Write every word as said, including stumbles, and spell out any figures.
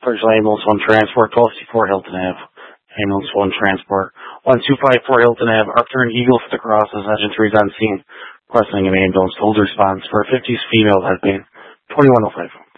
Virgil Ambulance one Transport, twelve sixty-four Hilton Avenue. Ambulance one Transport, one two five four Hilton Avenue. Upturned Eagle for the crosses. Agent three is on scene. Requesting an ambulance. Hold response for a fifties female head pain. twenty-one oh five.